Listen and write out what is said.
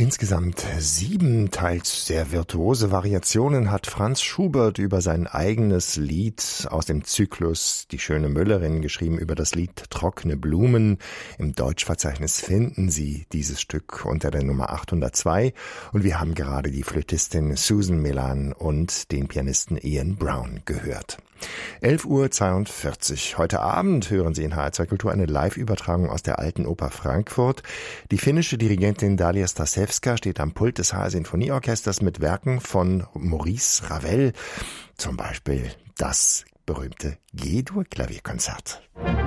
Insgesamt 7 teils sehr virtuose Variationen hat Franz Schubert über sein eigenes Lied aus dem Zyklus Die schöne Müllerin geschrieben, über das Lied Trockene Blumen. Im Deutschverzeichnis finden Sie dieses Stück unter der Nummer 802 und wir haben gerade die Flötistin Susan Milan und den Pianisten Ian Brown gehört. 11:42 Uhr. Heute Abend hören Sie in HR2 Kultur eine Live-Übertragung aus der Alten Oper Frankfurt. Die finnische Dirigentin Dalia Stasewska steht am Pult des HR Sinfonieorchesters mit Werken von Maurice Ravel. Zum Beispiel das berühmte G-Dur-Klavierkonzert.